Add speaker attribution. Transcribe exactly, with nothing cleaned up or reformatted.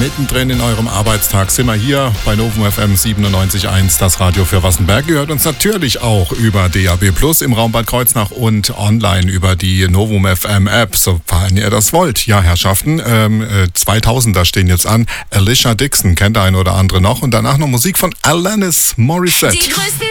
Speaker 1: Mittendrin in eurem Arbeitstag sind wir hier bei Novum F M siebenundneunzig Komma eins, das Radio für Wassenberg. Ihr hört uns natürlich auch über D A B plus im Raum Bad Kreuznach und online über die Novum F M App, sofern ihr das wollt. Ja, Herrschaften, ähm, zweitausender stehen jetzt an. Alicia Dixon kennt der ein oder andere noch und danach noch Musik von Alanis Morissette.